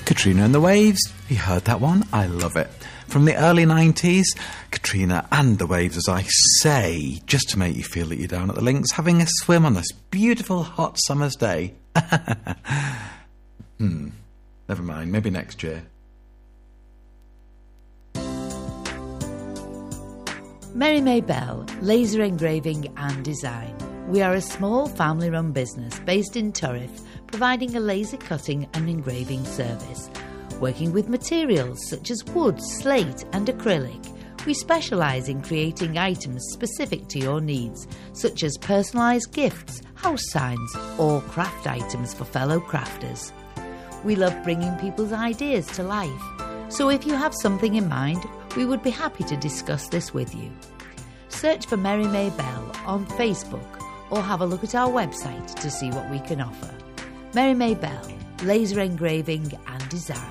Katrina and the Waves. You heard that one? I love it. From the early 90s, Katrina and the Waves, as I say, just to make you feel that you're down at the links, having a swim on this beautiful hot summer's day. Never mind, maybe next year. Mary May Bell, Laser Engraving and Design. We are a small family-run business based in Turriff, providing a laser cutting and engraving service. Working with materials such as wood, slate and acrylic, we specialise in creating items specific to your needs, such as personalised gifts, house signs or craft items for fellow crafters. We love bringing people's ideas to life, so if you have something in mind, we would be happy to discuss this with you. Search for Mary May Bell on Facebook or have a look at our website to see what we can offer. Mary May Bell, Laser Engraving and Design.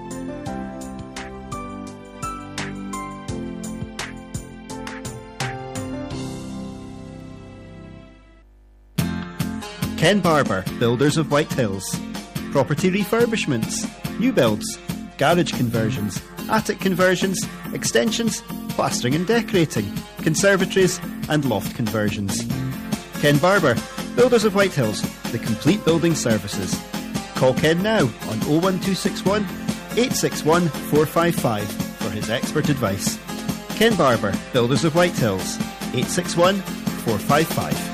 Ken Barber, Builders of White Hills. Property refurbishments, new builds, garage conversions, attic conversions, extensions, plastering and decorating, conservatories and loft conversions. Ken Barber, Builders of White Hills, the complete building services. Call Ken now on 01261 861 455 for his expert advice. Ken Barber, Builders of White Hills, 861 455.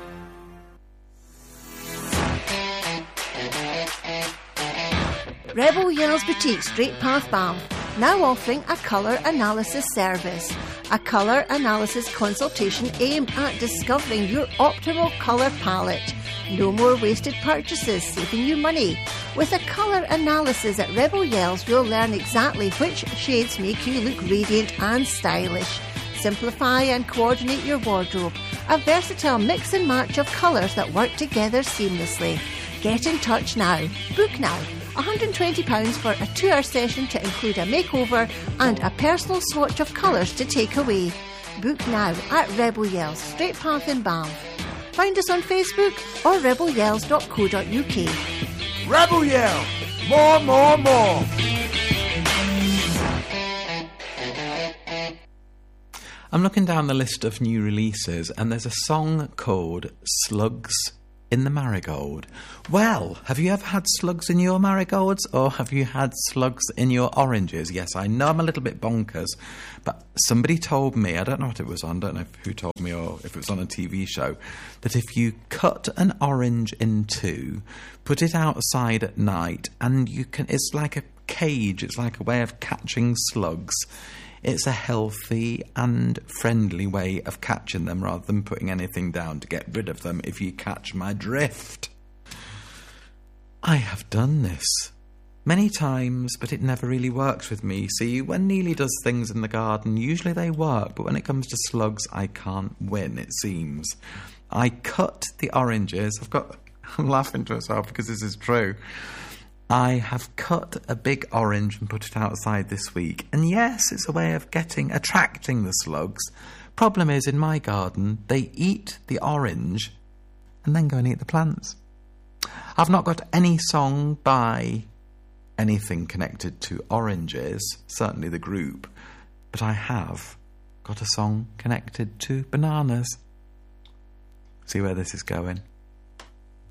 Rebel Yells Boutique, Straight Path Balm, now offering a colour analysis service. A colour analysis consultation aimed at discovering your optimal colour palette. No more wasted purchases, saving you money. With a colour analysis at Rebel Yells, you'll learn exactly which shades make you look radiant and stylish. Simplify and coordinate your wardrobe. A versatile mix and match of colours that work together seamlessly. Get in touch now. Book now. £120 for a 2-hour session to include a makeover and a personal swatch of colours to take away. Book now at Rebel Yells, Straight Path in Banff. Find us on Facebook or rebelyells.co.uk. Rebel Yell! More, more, more! I'm looking down the list of new releases and there's a song called Slugs in the Marigold. Well, have you ever had slugs in your marigolds or have you had slugs in your oranges? Yes, I know I'm a little bit bonkers, but somebody told me, I don't know what it was on, don't know who told me or if it was on a TV show, that if you cut an orange in two, put it outside at night and you can, it's like a cage, it's like a way of catching slugs. It's a healthy and friendly way of catching them rather than putting anything down to get rid of them, if you catch my drift. I have done this many times, but it never really works with me. See, when Neely does things in the garden, usually they work, but when it comes to slugs, I can't win, it seems. I cut the oranges. I'm laughing to myself because this is true. I have cut a big orange and put it outside this week. And yes, it's a way of attracting the slugs. Problem is, in my garden, they eat the orange and then go and eat the plants. I've not got any song by anything connected to oranges, certainly the group, but I have got a song connected to bananas. See where this is going.